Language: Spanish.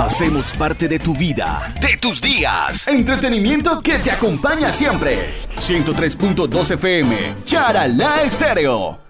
Hacemos parte de tu vida, de tus días. Entretenimiento que te acompaña siempre. 103.2 FM, Charalá Estéreo.